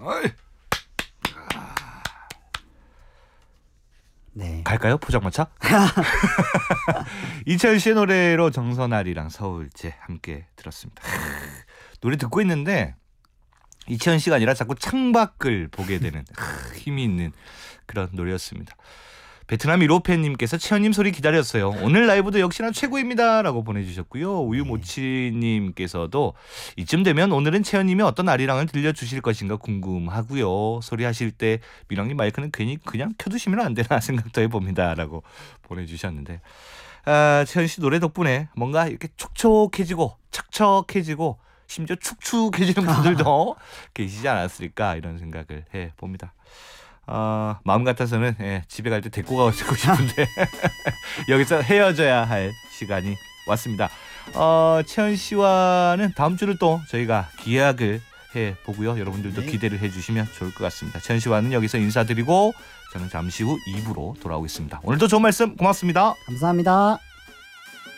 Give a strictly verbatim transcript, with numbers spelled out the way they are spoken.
어이. 네. 갈까요? 포장마차? 이채연 씨의 노래로 정선아리랑 서울제 함께 들었습니다. 노래 듣고 있는데 이채연 씨가 아니라 자꾸 창밖을 보게 되는 힘이 있는 그런 노래였습니다. 베트남 일 호팬님께서 채연님 소리 기다렸어요. 오늘 라이브도 역시나 최고입니다 라고 보내주셨고요. 우유모치님께서도 이쯤 되면 오늘은 채연님이 어떤 아리랑을 들려주실 것인가 궁금하고요. 소리 하실 때 민왕님 마이크는 괜히 그냥 켜두시면 안 되나 생각도 해봅니다 라고 보내주셨는데, 아, 채연씨 노래 덕분에 뭔가 이렇게 촉촉해지고 척척해지고 심지어 축축해지는 분들도 계시지 않았을까 이런 생각을 해봅니다. 어, 마음 같아서는 예, 집에 갈 때 데리고 가고 싶은데 여기서 헤어져야 할 시간이 왔습니다. 어, 채연 씨와는 다음 주를 또 저희가 기약을 해보고요. 여러분들도 네. 기대를 해주시면 좋을 것 같습니다. 채연 씨와는 여기서 인사드리고 저는 잠시 후 이 부로 돌아오겠습니다. 오늘도 좋은 말씀 고맙습니다. 감사합니다.